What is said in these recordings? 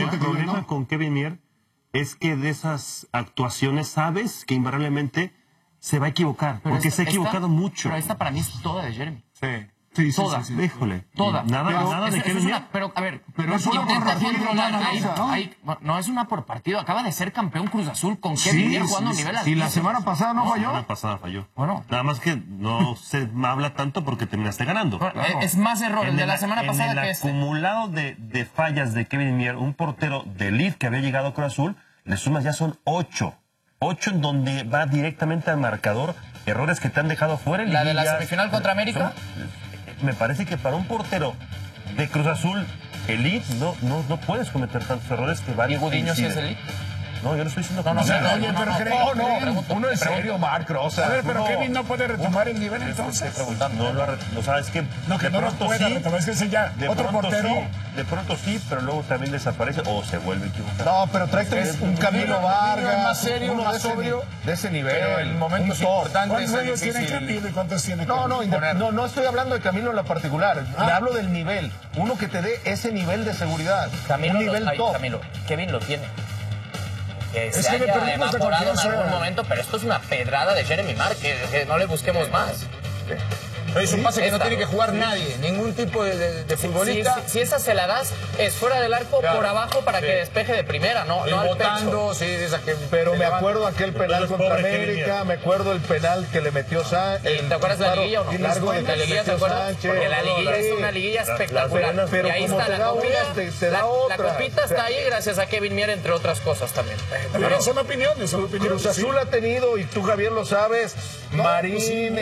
El problema con Kevin Mier es que de esas actuaciones sabes que invariablemente se va a equivocar, porque se ha equivocado mucho. Pero esta para mí es toda de Jeremy. Sí, toda. Híjole. Toda. Nada de Kevin Mier. Pero, a ver, pero es una por partido, no es una por partido. Acaba de ser campeón Cruz Azul con Kevin Mier jugando a nivel altísimo. Y la semana pasada no falló. La semana pasada falló. Bueno. Nada más que no se habla tanto porque terminaste ganando. Bueno, es más error el de la semana pasada que este. En el acumulado de fallas de Kevin Mier, un portero de elite que había llegado a Cruz Azul, le sumas ya son 8. 8 en donde va directamente al marcador. Errores que te han dejado fuera. ¿La de la semifinal contra América? Me parece que para un portero de Cruz Azul elite no puedes cometer tantos errores que varios. ¿Y Gudiño sí es elite? No, yo no estoy diciendo que oye, pero uno es serio, Marc Rosa. A ver, pero Kevin no puede retomar el nivel entonces. Estoy preguntando, no sabes qué. No, que no lo pueda retomar, es que ese ya otro portero. De pronto sí, pero luego también desaparece o se vuelve a equivocar. No, pero trae un Camilo Vargas, más serio, uno más sobrio. De ese nivel. Pero en momentos importantes. ¿Cuántos años tiene Camilo y cuántos tiene Camilo? No estoy hablando de Camilo en la particular. Le hablo del nivel. Uno que te dé ese nivel de seguridad. Camilo, un nivel top. Camilo, Kevin lo tiene. Es que le perdimos evaporado en algún momento, pero esto es una pedrada de Jeremy Marc, que no le busquemos más. Es un pase que no tiene que jugar nadie, ningún tipo de futbolista. Si esa se la das, es fuera del arco, claro, por abajo, para que despeje de primera, no al botando, pecho. Sí, esa que pero me acuerdo aquel penal contra América, me acuerdo el penal que le metió Sánchez. ¿Te acuerdas de la liguilla o no? Largo de la liguilla, ¿te acuerdas? Porque la liguilla es una liguilla espectacular. Pero y ahí como está te da la copita está ahí gracias a Kevin Mier, entre otras cosas también. Pero son opiniones, Cruz Azul ha tenido, y tú, Javier, lo sabes, Marín,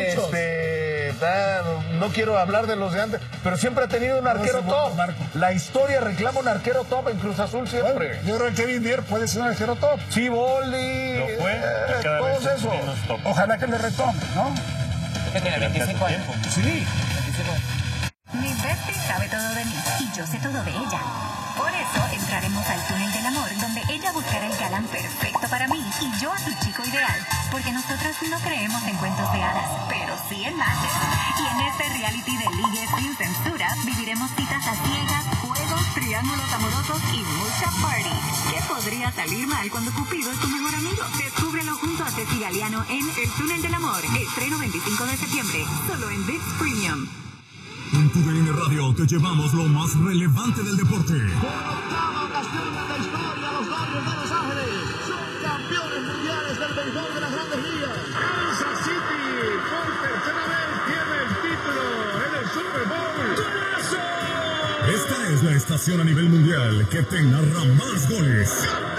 no quiero hablar de los de antes, pero siempre ha tenido un arquero top. La historia reclama un arquero top en Cruz Azul siempre. Bueno, yo creo que Kevin Mier puede ser un arquero top. Sí, Boldi, lo fue, todos esos. Ojalá que le retome, ¿no? ¿Qué tiene, 25 años? Sí. 25 años. Mi bestie sabe todo de mí y yo sé todo de ella. Por eso entraremos al túnel del amor, donde ella buscará el galán perfecto para mí y yo a su chico ideal. Porque nosotras no creemos en cuentos de hadas, pero sí en magias. Y en este reality de ligue sin censura, viviremos citas a ciegas, juegos, triángulos amorosos y mucha party. ¿Qué podría salir mal cuando Cupido es tu mejor amigo? Descúbrelo junto a Ceci Galeano en El Túnel del Amor. Estreno 25 de septiembre, solo en ViX Premium. En TUDN Radio te llevamos lo más relevante del deporte. Por octava ocasión en la historia, los Dodgers de Los Ángeles son campeones mundiales del béisbol de las Grandes Ligas. Kansas City por tercera vez tiene el título en el Super Bowl. ¡Golazo! Esta es la estación a nivel mundial que te narra más goles.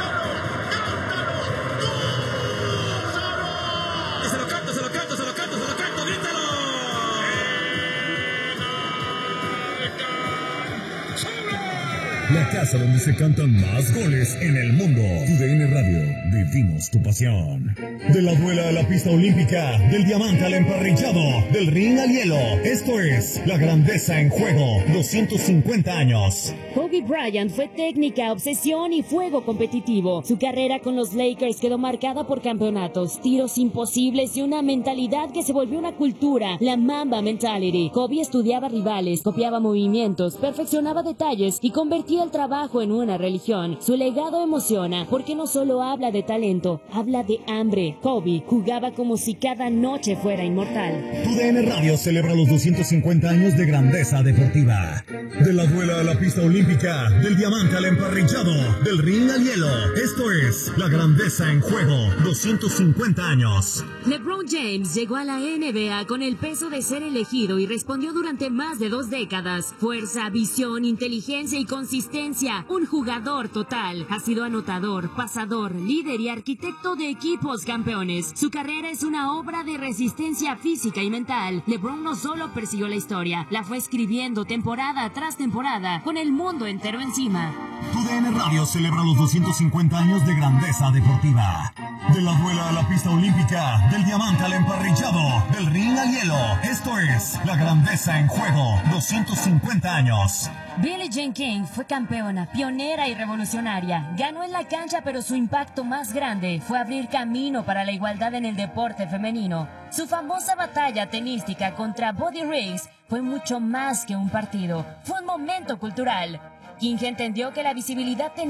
La casa donde se cantan más goles en el mundo. TUDN Radio, vivimos tu pasión. De la duela a la pista olímpica, del diamante al emparrillado, del ring al hielo. Esto es la grandeza en juego, 250 años. Kobe Bryant fue técnica, obsesión y fuego competitivo. Su carrera con los Lakers quedó marcada por campeonatos, tiros imposibles y una mentalidad que se volvió una cultura, la Mamba Mentality. Kobe estudiaba rivales, copiaba movimientos, perfeccionaba detalles y convertía el trabajo en una religión. Su legado emociona porque no solo habla de talento, habla de hambre. Kobe jugaba como si cada noche fuera inmortal. TUDN Radio celebra los 250 años de grandeza deportiva. De la duela a la pista olímpica, del diamante al emparrillado, del ring al hielo. Esto es la grandeza en juego, 250 años. LeBron James llegó a la NBA con el peso de ser elegido y respondió durante más de 2 décadas. Fuerza, visión, inteligencia y consistencia. Un jugador total. Ha sido anotador, pasador, líder y arquitecto de equipos campeones. Su carrera es una obra de resistencia física y mental. LeBron no solo persiguió la historia, la fue escribiendo temporada tras temporada, con el mundo entero encima. TUDN Radio celebra los 250 años de grandeza deportiva. De la duela a la pista olímpica, del diamante al emparrillado, del ring al hielo. Esto es la grandeza en juego, 250 años. Billie Jean King fue campeona, pionera y revolucionaria. Ganó en la cancha, pero su impacto más grande fue abrir camino para la igualdad en el deporte femenino. Su famosa batalla tenística contra Buddy Riggs fue mucho más que un partido. Fue un momento cultural. King entendió que la visibilidad tenía